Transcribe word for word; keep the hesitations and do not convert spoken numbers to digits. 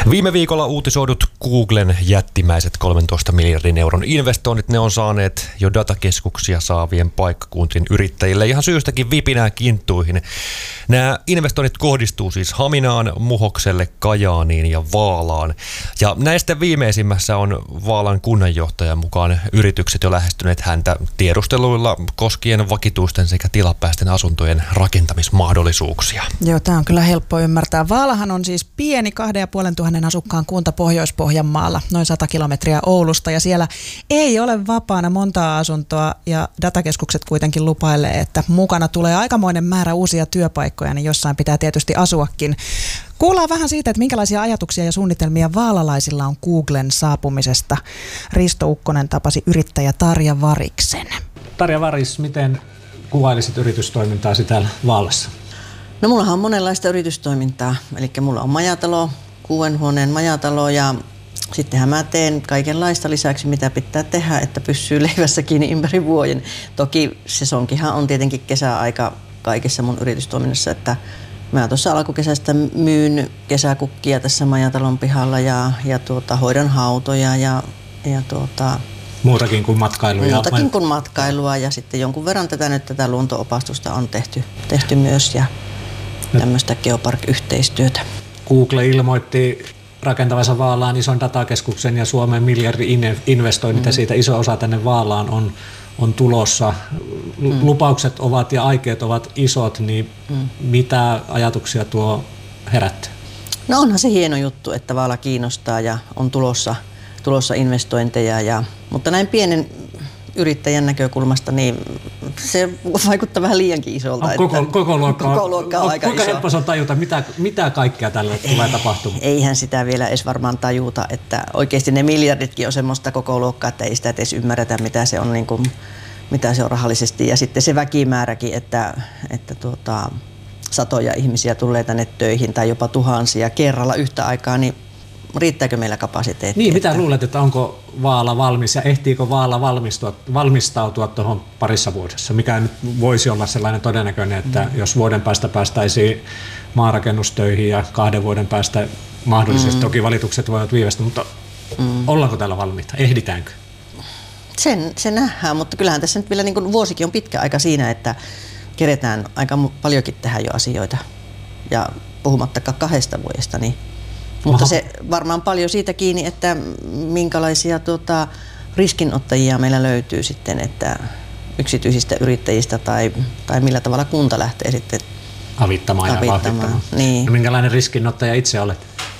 Viime viikolla uutisoidut Googlen jättimäiset kolmentoista miljardin euron investoinnit, ne on saaneet jo datakeskuksia saavien paikkakuntien yrittäjille ihan syystäkin vipinää kinttuihin. Nämä investoinnit kohdistuu siis Haminaan, Muhokselle, Kajaaniin ja Vaalaan. Ja näistä viimeisimmässä on Vaalan kunnanjohtajan mukaan yritykset jo lähestyneet häntä tiedusteluilla koskien vakituisten sekä tilapäisten asuntojen rakentamismahdollisuuksia. Joo, tämä on kyllä helppo ymmärtää. Vaalahan on siis pieni kahden ja puolen tuhannen asukkaan kunta Pohjois-Pohjanmaalla, noin sata kilometriä Oulusta, ja siellä ei ole vapaana montaa asuntoa, ja datakeskukset kuitenkin lupailee, että mukana tulee aikamoinen määrä uusia työpaikkoja, niin jossain pitää tietysti asuakin. Kuullaan vähän siitä, että minkälaisia ajatuksia ja suunnitelmia vaalalaisilla on Googlen saapumisesta. Risto Ukkonen tapasi yrittäjä Tarja Variksen. Tarja Varis, miten kuvailisit yritystoimintaa täällä Vaalassa? No mullahan on monenlaista yritystoimintaa, eli mulla on majatalo, kuuden huoneen majatalo, ja sittenhän mä teen kaikenlaista lisäksi, mitä pitää tehdä, että pysyy leivässä kiinni ympäri vuoden. Toki sesonkihan on tietenkin kesäaika kaikessa mun yritystoiminnassa, että mä tuossa alkukesästä myyn kesäkukkia tässä majatalon pihalla ja, ja tuota, hoidan hautoja ja, ja tuota, Muutakin kuin matkailua. Muutakin kuin matkailua, ja sitten jonkun verran tätä nyt tätä luonto-opastusta on tehty, tehty myös ja tämmöistä geopark-yhteistyötä. Google ilmoitti rakentavansa Vaalaan ison datakeskuksen ja Suomen miljardi-investoinnit mm. ja siitä iso osa tänne Vaalaan on, on tulossa. Mm. Lupaukset ovat ja aikeet ovat isot, niin mm. mitä ajatuksia tuo herättää? No onhan se hieno juttu, että Vaala kiinnostaa ja on tulossa, tulossa investointeja, ja, mutta näin pienen yrittäjän näkökulmasta niin se vaikuttaa vähän liiankin isolta. No, koko, että koko luokka on, koko luokka on aika kuinka iso. helppo se on tajuta, mitä, mitä kaikkea tällä tulee tapahtumaan? Eihän sitä vielä edes varmaan tajuta, että oikeasti ne miljarditkin on semmoista koko luokkaa, että ei sitä edes ymmärretä, mitä se on, niin kuin, mitä se on rahallisesti. Ja sitten se väkimääräkin, että, että tuota, satoja ihmisiä tulee tänne töihin tai jopa tuhansia kerralla yhtä aikaa, niin riittääkö meillä kapasiteettia? Niin, mitä luulet, että onko Vaala valmis ja ehtiikö Vaala valmistautua tuohon parissa vuodessa? Mikä nyt voisi olla sellainen todennäköinen, että mm. jos vuoden päästä päästäisiin maarakennustöihin ja kahden vuoden päästä mahdollisesti, mm. toki valitukset voivat viivästä, mutta mm. ollaanko täällä valmiita? Ehditäänkö? Sen, se nähdään, mutta kyllähän tässä nyt vielä niin kuin vuosikin on pitkä aika siinä, että keretään aika paljonkin tehdä jo asioita, ja puhumattakaan kahdesta vuodesta, niin mutta Aha. se varmaan paljon siitä kiinni, että minkälaisia tuota, riskinottajia meillä löytyy sitten, että yksityisistä yrittäjistä tai, tai millä tavalla kunta lähtee sitten avittamaan ja avittamaan. vauhdittamaan. Niin. No, minkälainen riskinottaja itse olet?